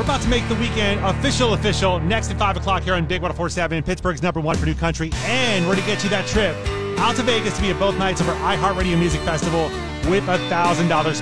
We're about to make the weekend official next at 5 o'clock here on Big 104.7, Pittsburgh's #1 for new country. And we're going to get you that trip out to Vegas to be at both nights of our iHeartRadio Music Festival with $1,000